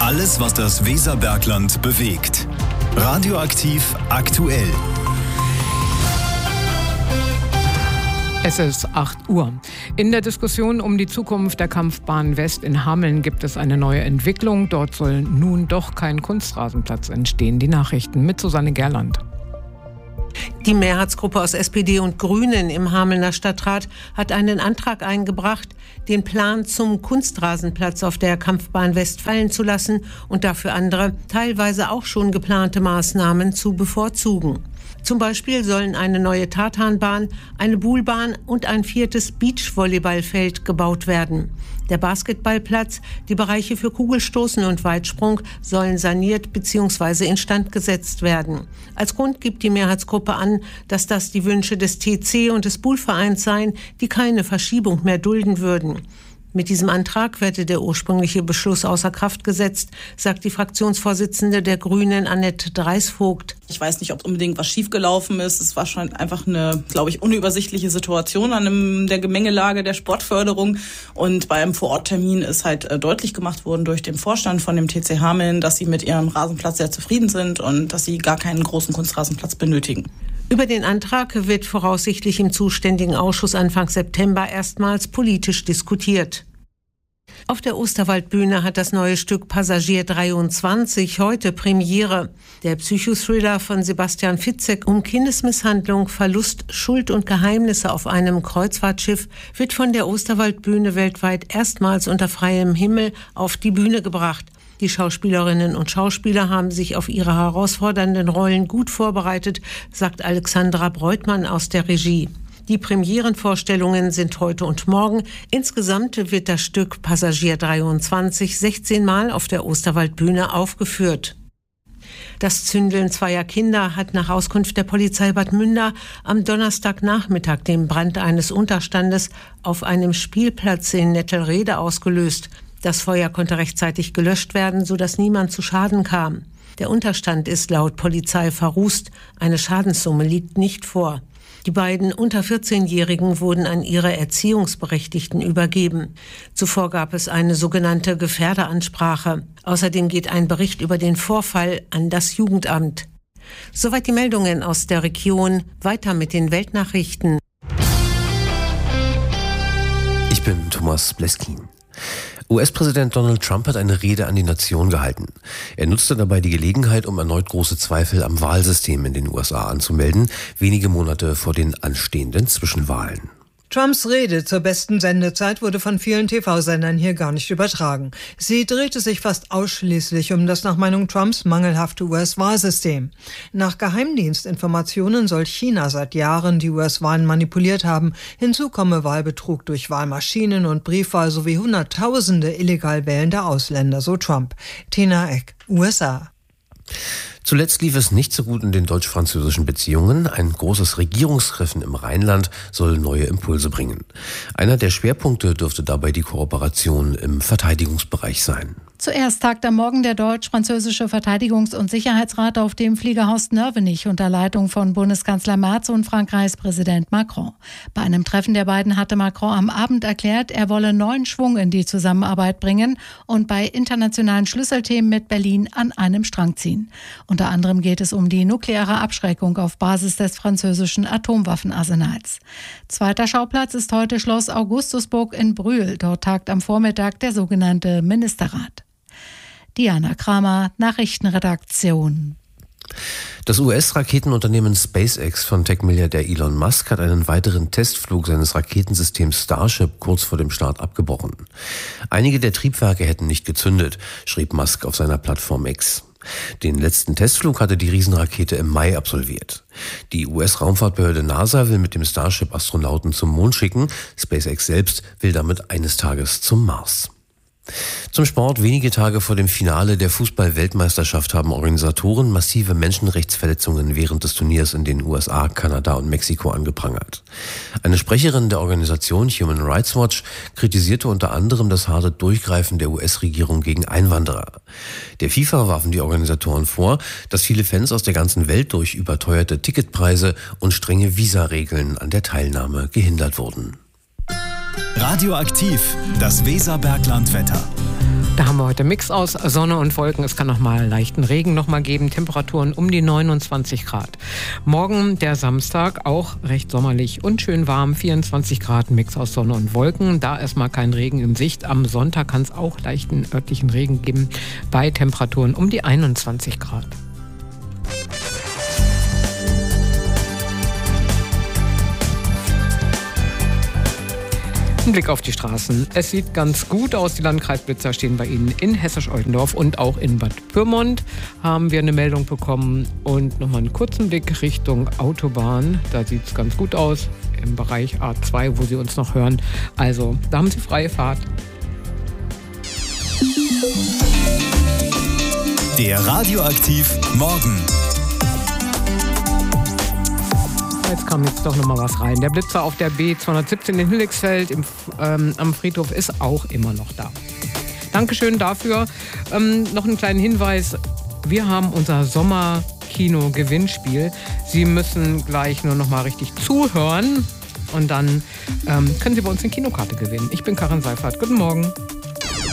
Alles, was das Weserbergland bewegt. Radioaktiv aktuell. Es ist 8 Uhr. In der Diskussion um die Zukunft der Kampfbahn West in Hameln gibt es eine neue Entwicklung. Dort soll nun doch kein Kunstrasenplatz entstehen. Die Nachrichten mit Susanne Gerland. Die Mehrheitsgruppe aus SPD und Grünen im Hamelner Stadtrat hat einen Antrag eingebracht, den Plan zum Kunstrasenplatz auf der Kampfbahn West fallen zu lassen und dafür andere, teilweise auch schon geplante Maßnahmen zu bevorzugen. Zum Beispiel sollen eine neue Tartanbahn, eine Buhlbahn und ein 4. Beachvolleyballfeld gebaut werden. Der Basketballplatz, die Bereiche für Kugelstoßen und Weitsprung sollen saniert bzw. instand gesetzt werden. Als Grund gibt die Mehrheitsgruppe an, dass das die Wünsche des TC und des Buhlvereins seien, die keine Verschiebung mehr dulden würden. Mit diesem Antrag werde der ursprüngliche Beschluss außer Kraft gesetzt, sagt die Fraktionsvorsitzende der Grünen, Annette Dreisvogt. Ich weiß nicht, ob unbedingt was schiefgelaufen ist. Es war schon einfach eine, glaube ich, unübersichtliche Situation an der Gemengelage der Sportförderung. Und beim Vororttermin ist halt deutlich gemacht worden durch den Vorstand von dem TC Hameln, dass sie mit ihrem Rasenplatz sehr zufrieden sind und dass sie gar keinen großen Kunstrasenplatz benötigen. Über den Antrag wird voraussichtlich im zuständigen Ausschuss Anfang September erstmals politisch diskutiert. Auf der Osterwaldbühne hat das neue Stück Passagier 23 heute Premiere. Der Psychothriller von Sebastian Fitzek um Kindesmisshandlung, Verlust, Schuld und Geheimnisse auf einem Kreuzfahrtschiff wird von der Osterwaldbühne weltweit erstmals unter freiem Himmel auf die Bühne gebracht. Die Schauspielerinnen und Schauspieler haben sich auf ihre herausfordernden Rollen gut vorbereitet, sagt Alexandra Breutmann aus der Regie. Die Premierenvorstellungen sind heute und morgen. Insgesamt wird das Stück Passagier 23 16 Mal auf der Osterwaldbühne aufgeführt. Das Zündeln zweier Kinder hat nach Auskunft der Polizei Bad Münder am Donnerstagnachmittag den Brand eines Unterstandes auf einem Spielplatz in Nettelrede ausgelöst. Das Feuer konnte rechtzeitig gelöscht werden, sodass niemand zu Schaden kam. Der Unterstand ist laut Polizei verrußt. Eine Schadenssumme liegt nicht vor. Die beiden unter 14-Jährigen wurden an ihre Erziehungsberechtigten übergeben. Zuvor gab es eine sogenannte Gefährderansprache. Außerdem geht ein Bericht über den Vorfall an das Jugendamt. Soweit die Meldungen aus der Region. Weiter mit den Weltnachrichten. Ich bin Thomas Bleskin. US-Präsident Donald Trump hat eine Rede an die Nation gehalten. Er nutzte dabei die Gelegenheit, um erneut große Zweifel am Wahlsystem in den USA anzumelden, wenige Monate vor den anstehenden Zwischenwahlen. Trumps Rede zur besten Sendezeit wurde von vielen TV-Sendern hier gar nicht übertragen. Sie drehte sich fast ausschließlich um das nach Meinung Trumps mangelhafte US-Wahlsystem. Nach Geheimdienstinformationen soll China seit Jahren die US-Wahlen manipuliert haben. Hinzu komme Wahlbetrug durch Wahlmaschinen und Briefwahl sowie Hunderttausende illegal wählende Ausländer, so Trump. Tina Eck, USA. Zuletzt lief es nicht so gut in den deutsch-französischen Beziehungen. Ein großes Regierungstreffen im Rheinland soll neue Impulse bringen. Einer der Schwerpunkte dürfte dabei die Kooperation im Verteidigungsbereich sein. Zuerst tagt am Morgen der deutsch-französische Verteidigungs- und Sicherheitsrat auf dem Fliegerhaus Nörvenich unter Leitung von Bundeskanzler Merz und Frankreichs Präsident Macron. Bei einem Treffen der beiden hatte Macron am Abend erklärt, er wolle neuen Schwung in die Zusammenarbeit bringen und bei internationalen Schlüsselthemen mit Berlin an einem Strang ziehen. Unter anderem geht es um die nukleare Abschreckung auf Basis des französischen Atomwaffenarsenals. Zweiter Schauplatz ist heute Schloss Augustusburg in Brühl. Dort tagt am Vormittag der sogenannte Ministerrat. Diana Kramer, Nachrichtenredaktion. Das US-Raketenunternehmen SpaceX von Tech-Milliardär Elon Musk hat einen weiteren Testflug seines Raketensystems Starship kurz vor dem Start abgebrochen. Einige der Triebwerke hätten nicht gezündet, schrieb Musk auf seiner Plattform X. Den letzten Testflug hatte die Riesenrakete im Mai absolviert. Die US-Raumfahrtbehörde NASA will mit dem Starship Astronauten zum Mond schicken. SpaceX selbst will damit eines Tages zum Mars. Zum Sport. Wenige Tage vor dem Finale der Fußball-Weltmeisterschaft haben Organisatoren massive Menschenrechtsverletzungen während des Turniers in den USA, Kanada und Mexiko angeprangert. Eine Sprecherin der Organisation Human Rights Watch kritisierte unter anderem das harte Durchgreifen der US-Regierung gegen Einwanderer. Der FIFA warfen die Organisatoren vor, dass viele Fans aus der ganzen Welt durch überteuerte Ticketpreise und strenge Visaregeln an der Teilnahme gehindert wurden. Radioaktiv, das Weserberglandwetter. Da haben wir heute Mix aus Sonne und Wolken. Es kann noch mal leichten Regen noch mal geben. Temperaturen um die 29 Grad. Morgen, der Samstag, auch recht sommerlich und schön warm. 24 Grad, Mix aus Sonne und Wolken. Da erstmal kein Regen in Sicht. Am Sonntag kann es auch leichten örtlichen Regen geben. Bei Temperaturen um die 21 Grad. Ein Blick auf die Straßen. Es sieht ganz gut aus. Die Landkreisblitzer stehen bei Ihnen in Hessisch-Oldendorf und auch in Bad Pyrmont haben wir eine Meldung bekommen. Und nochmal einen kurzen Blick Richtung Autobahn. Da sieht es ganz gut aus im Bereich A2, wo Sie uns noch hören. Also, da haben Sie freie Fahrt. Der Radioaktiv Morgen. Jetzt kam jetzt doch noch mal was rein. Der Blitzer auf der B217 in Hüllichsfeld am Friedhof ist auch immer noch da. Dankeschön dafür. Noch einen kleinen Hinweis. Wir haben unser Sommerkino-Gewinnspiel. Sie müssen gleich nur noch mal richtig zuhören und dann können Sie bei uns eine Kinokarte gewinnen. Ich bin Karin Seifert. Guten Morgen.